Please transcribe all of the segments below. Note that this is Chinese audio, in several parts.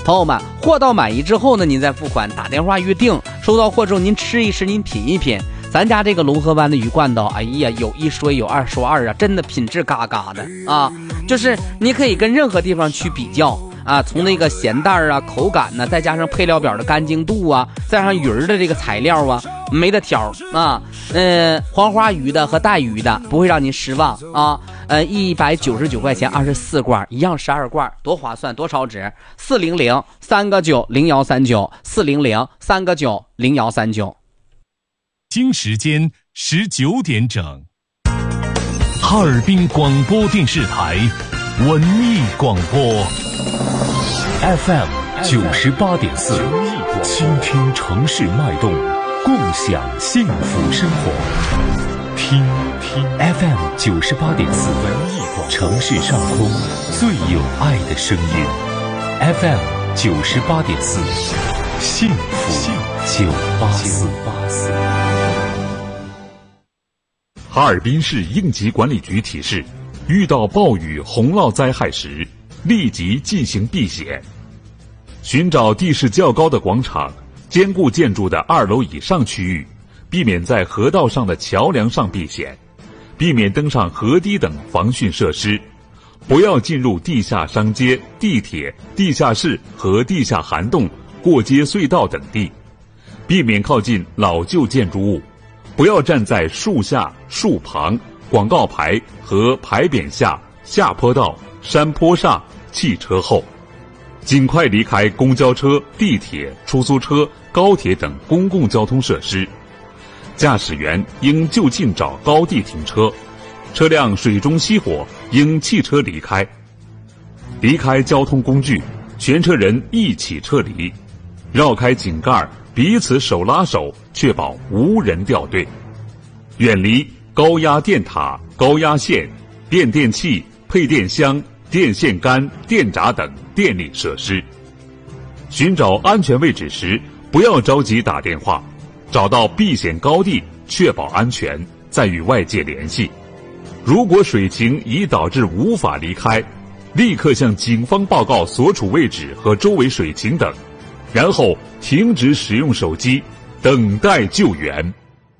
朋友们，货到满意之后呢，您再付款，打电话预定。收到货之后，您吃一吃，您品一品。咱家这个龙河湾的鱼罐头，哎呀，有一说有二说二啊，真的品质嘎嘎的啊！就是你可以跟任何地方去比较啊，从那个咸淡啊、口感呢，再加上配料表的干净度啊，再上鱼儿的这个材料啊，没得挑啊。黄花鱼的和带鱼的不会让您失望啊。199块钱24罐，一样12罐，多划算，多超值。400-3个9-0139，400-3个9-0139。 京时间19点整，哈尔滨广播电视台文艺广播 FM 98.4，倾听城市脉动，共享幸福生活。听 FM 98.4，城市上空最有爱的声音。FM 98.4，幸福984。 哈尔滨市应急管理局提示：遇到暴雨、洪涝灾害时，立即进行避险。寻找地势较高的广场、坚固建筑的2楼以上区域，避免在河道上的桥梁上避险，避免登上河堤等防汛设施，不要进入地下商街、地铁、地下室和地下涵洞、过街隧道等地，避免靠近老旧建筑物。不要站在树下、树旁、广告牌和牌匾下、下坡道、山坡上、汽车后，尽快离开公交车、地铁、出租车、高铁等公共交通设施。驾驶员应就近找高地停车，车辆水中熄火应弃车离开。离开交通工具，全车人一起撤离，绕开井盖，彼此手拉手，确保无人掉队。远离高压电塔、高压线、变电器、配电箱、电线杆、电闸等电力设施。寻找安全位置时，不要着急打电话，找到避险高地，确保安全，再与外界联系。如果水情已导致无法离开，立刻向警方报告所处位置和周围水情等，然后停止使用手机，等待救援。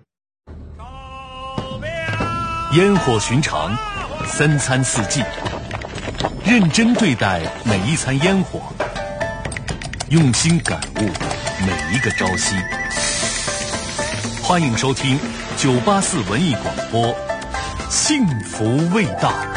烟火寻常，3餐4季，认真对待每一餐烟火，用心感悟每一个朝夕。欢迎收听984文艺广播，幸福味道。